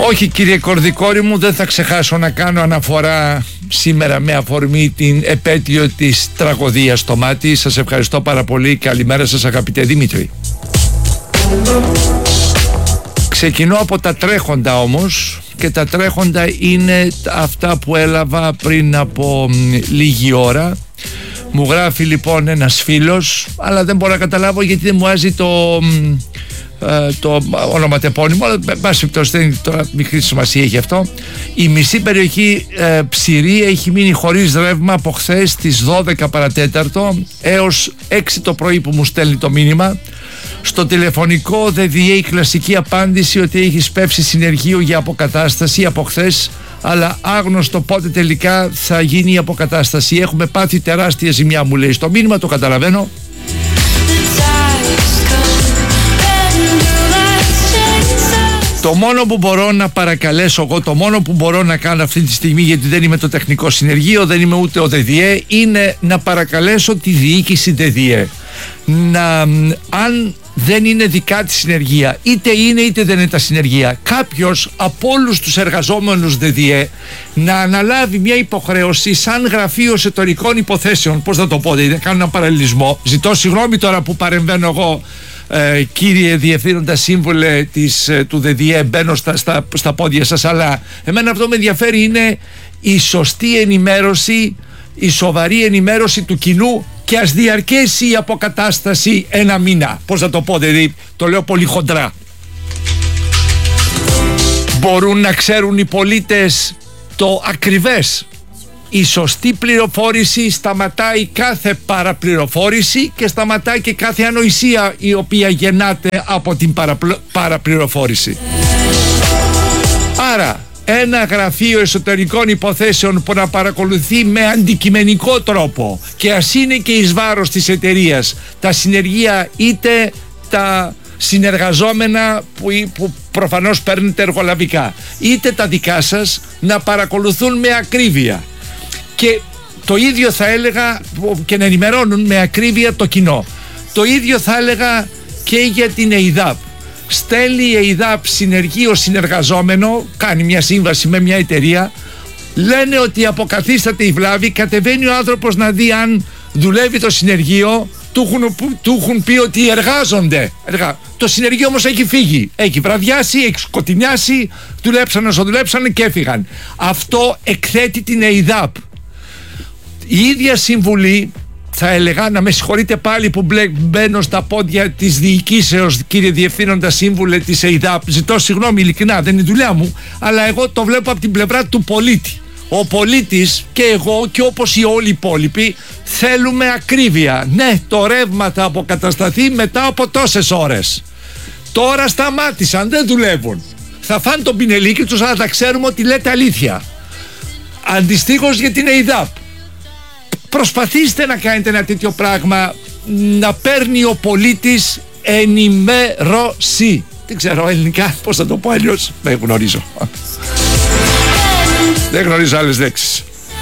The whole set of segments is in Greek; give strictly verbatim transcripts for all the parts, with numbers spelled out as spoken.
Όχι κύριε Κορδικόρη μου, δεν θα ξεχάσω να κάνω αναφορά σήμερα με αφορμή την επέτειο της τραγωδίας στο Μάτι. Σας ευχαριστώ πάρα πολύ. Καλημέρα σας αγαπητέ Δημήτρη. Ξεκινώ από τα τρέχοντα όμως, και τα τρέχοντα είναι αυτά που έλαβα πριν από λίγη ώρα. Μου γράφει λοιπόν ένας φίλος, αλλά δεν μπορώ να καταλάβω γιατί δεν μου βάζει το, το ονοματεπώνυμο, αλλά πάση πτώση, τώρα μικρή σημασία έχει αυτό. Η μισή περιοχή ε, Ψηρή έχει μείνει χωρίς ρεύμα από χθες στις δώδεκα παρατέταρτο έως έξι το πρωί που μου στέλνει το μήνυμα. Στο τηλεφωνικό δεν διέει κλασική απάντηση ότι έχει σπεύσει συνεργείο για αποκατάσταση από χθες, αλλά άγνωστο πότε τελικά θα γίνει η αποκατάσταση. Έχουμε πάθει τεράστια ζημιά, μου λέει στο μήνυμα, το καταλαβαίνω. Το μόνο που μπορώ να παρακαλέσω εγώ, το μόνο που μπορώ να κάνω αυτή τη στιγμή, γιατί δεν είμαι το τεχνικό συνεργείο, δεν είμαι ούτε ο ΔΔΕ, είναι να παρακαλέσω τη διοίκηση ΔΔΕ να, αν δεν είναι δικά της συνεργεία, είτε είναι είτε δεν είναι τα συνεργεία, κάποιος από όλους τους εργαζόμενους ΔΔΕ να αναλάβει μια υποχρέωση σαν γραφείο εσωτερικών υποθέσεων. Πώς θα το πω, δεν κάνω ένα παραλληλισμό. Ζητώ συγγνώμη τώρα που παρεμβαίνω εγώ, ε, κύριε Διευθύνοντα Σύμβουλε της, ε, του ΔΔΕ, μπαίνω στα, στα, στα πόδια σας, αλλά εμένα αυτό με ενδιαφέρει είναι η σωστή ενημέρωση, η σοβαρή ενημέρωση του κοινού, και ας διαρκέσει η αποκατάσταση ένα μήνα. Πώς θα το πω, δηλαδή το λέω πολύ χοντρά. Μπορούν να ξέρουν οι πολίτες το ακριβές. Η σωστή πληροφόρηση σταματάει κάθε παραπληροφόρηση και σταματάει και κάθε ανοησία η οποία γεννάται από την παραπλ... παραπληροφόρηση. Άρα ένα γραφείο εσωτερικών υποθέσεων που να παρακολουθεί με αντικειμενικό τρόπο, και ας είναι και εις βάρος της εταιρείας, τα συνεργεία είτε τα συνεργαζόμενα που, που προφανώς παίρνετε εργολαβικά, είτε τα δικά σας, να παρακολουθούν με ακρίβεια, και το ίδιο θα έλεγα, και να ενημερώνουν με ακρίβεια το κοινό. Το ίδιο θα έλεγα και για την ΕΙΔΑΠ. Στέλνει η ΕΙΔΑΠ συνεργείο συνεργαζόμενο, κάνει μια σύμβαση με μια εταιρεία, λένε ότι αποκαθίσταται η βλάβη, κατεβαίνει ο άνθρωπος να δει αν δουλεύει το συνεργείο, του έχουν, του έχουν πει ότι εργάζονται. Εργα... Το συνεργείο όμως έχει φύγει, έχει βραδιάσει, έχει σκοτεινιάσει, δουλέψαν όσο δουλέψαν και έφυγαν. Αυτό εκθέτει την ΕΙΔΑΠ. Η ίδια συμβουλή, θα έλεγα, να με συγχωρείτε πάλι που μπαίνω στα πόδια της διοικήσεως, κύριε Διευθύνοντα Σύμβουλε της ΕΙΔΑΠ, ζητώ συγγνώμη ειλικρινά, δεν είναι η δουλειά μου, αλλά εγώ το βλέπω από την πλευρά του πολίτη. Ο πολίτης και εγώ και όπως οι όλοι οι υπόλοιποι θέλουμε ακρίβεια. Ναι, το ρεύμα θα αποκατασταθεί μετά από τόσες ώρες. Τώρα σταμάτησαν, δεν δουλεύουν. Θα φάνε τον πινελίκι τους, αλλά θα ξέρουμε ότι λέτε αλήθεια. Αντιστοίχως για την ΕΙΔΑΠ. Προσπαθήστε να κάνετε ένα τέτοιο πράγμα, να παίρνει ο πολίτης ενημέρωση. Δεν ξέρω ελληνικά πώς θα το πω αλλιώς, δεν γνωρίζω. Δεν γνωρίζω άλλες λέξεις.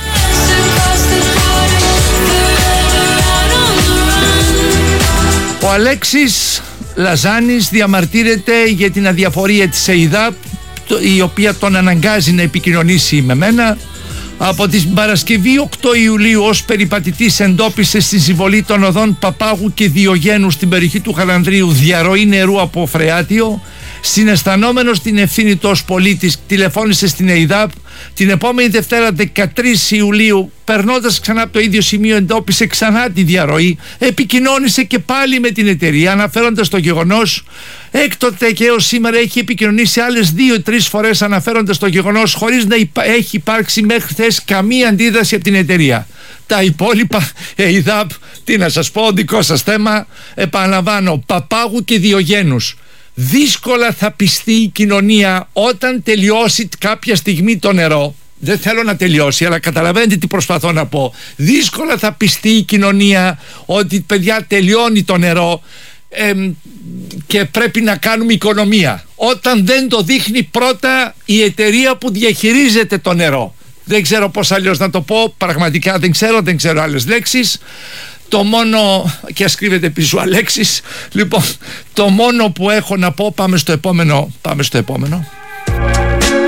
Ο Αλέξης Λαζάνης διαμαρτύρεται για την αδιαφορία της ΕΙΔΑΠ, η οποία τον αναγκάζει να επικοινωνήσει με μένα. Από την Παρασκευή οκτώ Ιουλίου ως περιπατητής εντόπισε στη συμβολή των οδών Παπάγου και Διογένου στην περιοχή του Χαλανδρίου διαρροή νερού από φρεάτιο. Συναισθανόμενος την ευθύνη του ως πολίτης, τηλεφώνησε στην ΕΙΔΑΠ. Την επόμενη Δευτέρα δεκατρείς Ιουλίου, περνώντας ξανά από το ίδιο σημείο, εντόπισε ξανά τη διαρροή. Επικοινώνησε και πάλι με την εταιρεία, αναφέροντας το γεγονός. Έκτοτε και έως σήμερα έχει επικοινωνήσει άλλες δύο-τρεις φορές αναφέροντας το γεγονός, χωρίς να υπά- έχει υπάρξει μέχρι χθες καμία αντίδραση από την εταιρεία. Τα υπόλοιπα, ΕΙΔΑΠ, τι να σας πω, δικό σας θέμα. Επαναλαμβάνω, Παπάγου και Διογένους. Δύσκολα θα πιστεί η κοινωνία όταν τελειώσει κάποια στιγμή το νερό. Δεν θέλω να τελειώσει, αλλά καταλαβαίνετε τι προσπαθώ να πω. Δύσκολα θα πιστεί η κοινωνία ότι, παιδιά, τελειώνει το νερό ε, και πρέπει να κάνουμε οικονομία, όταν δεν το δείχνει πρώτα η εταιρεία που διαχειρίζεται το νερό. Δεν ξέρω πώς αλλιώς να το πω, πραγματικά δεν ξέρω, δεν ξέρω άλλες λέξεις. Το μόνο, και ας κρύβεται πίσω Αλέξης, λοιπόν, το μόνο που έχω να πω, πάμε στο επόμενο, πάμε στο επόμενο.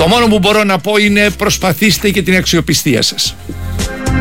Το μόνο που μπορώ να πω είναι προσπαθήστε για την αξιοπιστία σας.